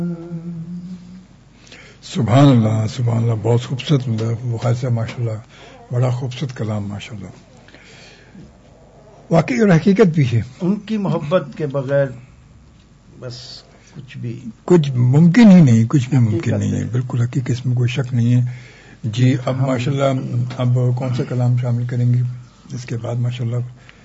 سبحان اللہ، بہت خوبصورت مخاصہ، ماشاء اللہ، بڑا خوبصورت کلام، ماشاء اللہ، واقعی اور حقیقت بھی ہے. ان کی محبت کے بغیر بس کچھ ممکن ہی نہیں، کچھ بھی ممکن نہیں ہے، بالکل حقیقت، اس میں کوئی شک نہیں ہے. جی اب ماشاء اللہ اب کون سا کلام شامل کریں گے اس کے بعد؟ ماشاء اللہ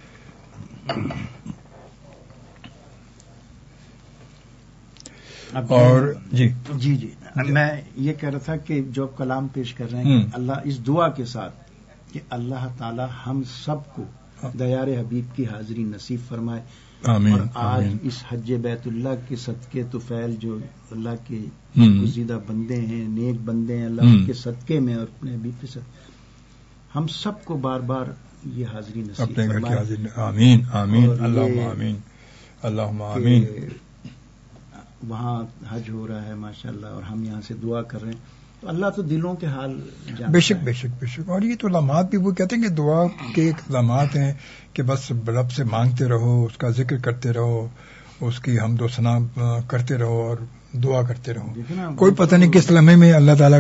اور جی میں یہ کہہ رہا تھا کہ جو کلام پیش کر رہے ہیں اللہ اس دعا کے ساتھ کہ اللہ تعالی ہم سب کو دیار حبیب کی حاضری نصیب فرمائے. آمین. اور آج اس حج بیت اللہ کے صدقے طفیل جو اللہ کے گزیدہ بندے ہیں، نیک بندے ہیں، اللہ کے صدقے میں اور اپنے حبیب کے صدقے ہم سب کو بار بار یہ حاضری نصیب اپنے گھر کی فرمائے. حاضری. آمین آمین اللہم آمین اللہم آمین. وہاں حج ہو رہا ہے ماشاءاللہ اور ہم یہاں سے دعا کر رہے ہیں تو اللہ تو دلوں کے حال جانتا بے شک بے شک بے شک. اور یہ تو لمحات بھی وہ کہتے ہیں کہ دعا کے ایک لمحات ہیں کہ بس رب سے مانگتے رہو، اس کا ذکر کرتے رہو، اس کی حمد و ثنا کرتے رہو اور دعا کرتے رہو. کوئی پتہ نہیں کس لمحے میں اللہ تعالیٰ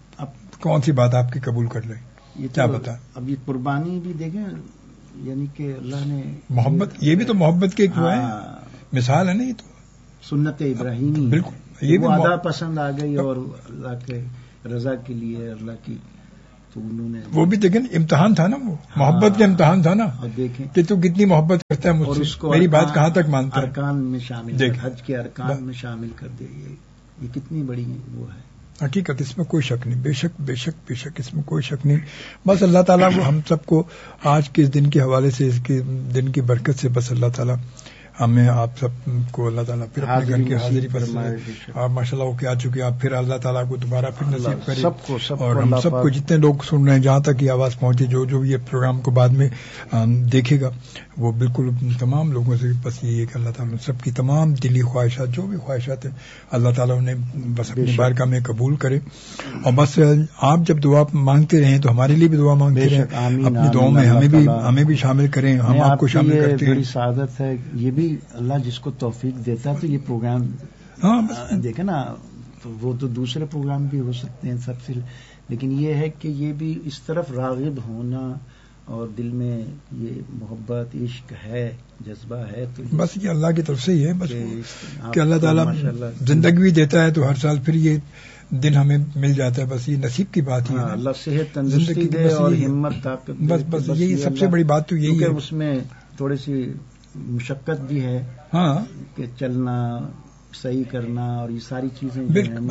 کون سی بات آپ کی قبول کر لے، کیا پتا. اب یہ قربانی بھی دیکھیں، یعنی کہ اللہ نے محبت، یہ بھی تو محبت کی ایک مثال ہے نا. یہ تو سنت ابراہیمی بالکل، یہ بھی ادا پسند آ گئی اور اللہ کے رضا کے لیے اللہ کی تو انہوں نے وہ بھی دیکھیں امتحان تھا نا، وہ محبت کا امتحان تھا نا. اور دیکھیں کہ تو کتنی محبت کرتا ہے مجھ سے، میری بات کہاں تک مانتا ہے. ارکان میں شامل، حج کے ارکان میں شامل کر دے. یہ کتنی بڑی وہ ہے حقیقت، اس میں کوئی شک نہیں. بے شک بے شک بے شک، اس میں کوئی شک نہیں. بس اللہ تعالیٰ وہ ہم سب کو آج کے اس دن کے حوالے سے، اس کے دن کی برکت سے، بس اللہ تعالیٰ ہمیں آپ سب کو اللہ تعالیٰ پھر اپنے گھر کی حاضری پر آپ ماشاء اللہ وہ کیا چکے، آپ پھر اللہ تعالیٰ کو دوبارہ پھر نصیب کریں. اور ہم سب کو جتنے لوگ سن رہے ہیں، جہاں تک یہ آواز پہنچے، جو یہ پروگرام کو بعد میں دیکھے گا، وہ بالکل تمام لوگوں سے بس یہ ہے کہ اللہ تعالیٰ سب کی تمام دلی خواہشات، جو بھی خواہشات ہیں، اللہ تعالیٰ انہیں بس اپنی بارگاہ میں قبول کرے. اور بس آپ جب دعا مانگتے رہیں تو ہمارے لیے بھی دعا مانگتے رہیں، اپنی دعاؤں میں ہمیں بھی شامل کریں، ہم آپ کو شامل کرتے ہیں. بڑی سعادت ہے یہ بھی، اللہ جس کو توفیق دیتا ہے. تو یہ پروگرام دیکھیں نا، تو وہ تو دوسرے پروگرام بھی ہو سکتے ہیں سب سے، لیکن یہ ہے کہ یہ بھی اس طرف راغب ہونا اور دل میں یہ محبت عشق ہے، جذبہ ہے، تو بس یہ اللہ کی طرف سے ہی ہے. بس کہ اللہ تعالیٰ زندگی بھی دیتا ہے تو ہر سال پھر یہ دن ہمیں مل جاتا ہے. بس یہ نصیب کی بات ہی ہے. اللہ صحت تندرستی دے اور ہمت طاقت، بس یہی سب سے بڑی بات تو یہی ہے. اس میں تھوڑی سی مشقت بھی ہے، ہاں، کہ چلنا، صحیح کرنا اور یہ ساری چیزیں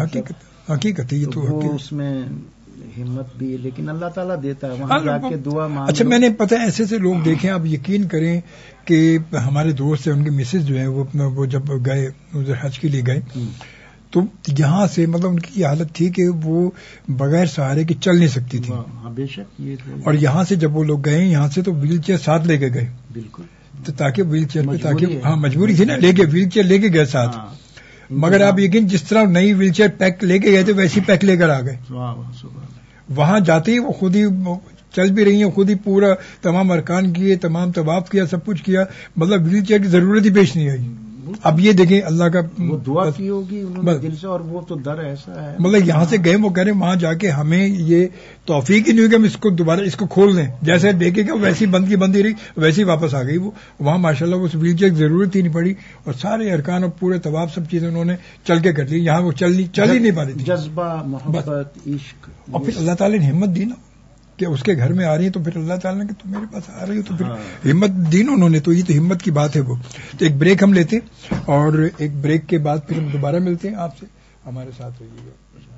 حقیقت ہے. یہ تو اس میں ہمت بھی ہے، لیکن اللہ تعالیٰ دیتا ہے. وہاں جا کے دعا مانگو. اچھا، میں نے پتہ ہے ایسے لوگ دیکھیں، آپ یقین کریں کہ ہمارے دوست ہیں، ان کی مسز جو ہیں، وہ جب گئے ادھر حج کے لیے گئے تو یہاں سے مطلب ان کی حالت تھی کہ وہ بغیر سہارے کے چل نہیں سکتی تھی. بے شک یہ اور یہاں سے جب وہ لوگ گئے، یہاں سے تو ویل چیئر ساتھ لے کے گئے. بالکل، تو تاکہ ویل چیئر پہ، تاکہ مجبوری تھی نا، لے کے ویل چیئر لے کے گئے ساتھ. مگر آپ یقین، جس طرح نئی ویل چیئر پیک لے کے گئے تھے ویسی پیک لے کر آ گئے. وہاں جاتے ہی وہ خود ہی چل بھی رہی ہیں، خود ہی پورا تمام ارکان کیے، تمام طواف کیا، سب کچھ کیا، مطلب ویل چیئر کی ضرورت ہی پیش نہیں آئی. اب یہ دیکھیں اللہ کا وہ دعا کی ہوگی انہوں نے دل سے، اور وہ تو در ایسا ہے. مطلب یہاں سے گئے، وہ کہہ رہے وہاں جا کے ہمیں یہ توفیق ہی نہیں ہوئی کہ ہم اس کو دوبارہ اس کو کھول لیں. جیسے دیکھے گا ویسی بندی رہی، ویسی واپس آ گئی. وہ وہاں ماشاءاللہ اس ویل چیئر کی ضرورت ہی نہیں پڑی، اور سارے ارکان اور پورے طواف سب چیزیں انہوں نے چل کے کر لی. یہاں وہ چل ہی نہیں پا رہی تھی. جذبہ، محبت، عشق. اور پھر اللہ تعالیٰ نے ہمت دی نا کہ اس کے گھر میں آ رہی ہیں، تو پھر اللہ تعالیٰ نے کہ تم میرے پاس آ رہی ہو، تو پھر ہمت دی نا انہوں نے. تو یہ تو ہمت کی بات ہے وہ. تو ایک بریک ہم لیتے ہیں، اور ایک بریک کے بعد پھر ہم دوبارہ ملتے ہیں آپ سے. ہمارے ساتھ رہیے گا.